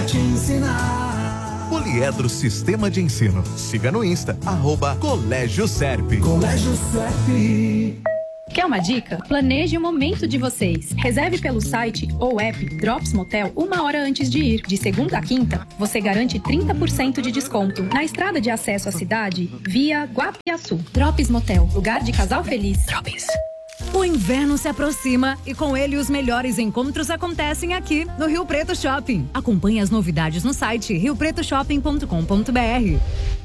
te ensinar. Poliedro Sistema de Ensino. Siga no Insta, @Colégio Serp. Colégio Serp. Quer uma dica? Planeje o momento de vocês. Reserve pelo site ou app Drops Motel 1 hora antes de ir. De segunda a quinta, você garante 30% de desconto na estrada de acesso à cidade via Guapiaçu. Drops Motel, lugar de casal feliz. Drops. O inverno se aproxima e com ele os melhores encontros acontecem aqui no Rio Preto Shopping. Acompanhe as novidades no site riopretoShopping.com.br.